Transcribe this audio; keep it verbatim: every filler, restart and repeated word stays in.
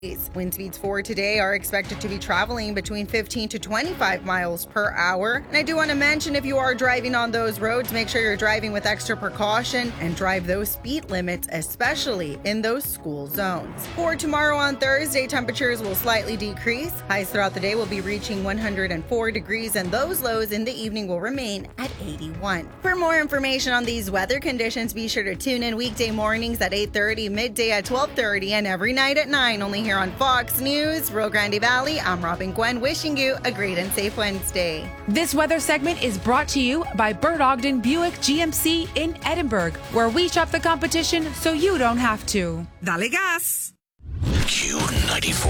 Wind speeds for today are expected to be traveling between fifteen to twenty-five miles per hour. And I do want to mention, if you are driving on those roads, make sure you're driving with extra precaution and drive those speed limits, especially in those school zones. For tomorrow on Thursday, temperatures will slightly decrease. Highs throughout the day will be reaching one hundred four degrees, and those lows in the evening will remain at eighty-one. For more information on these weather conditions, be sure to tune in weekday mornings at eight thirty, midday at twelve thirty, and every night at nine, only here on Fox News, Rio Grande Valley. I'm Robin Gwen, wishing you a great and safe Wednesday. This weather segment is brought to you by Bert Ogden Buick G M C in Edinburgh, where we shop the competition so you don't have to. Dale gas! Q ninety-four.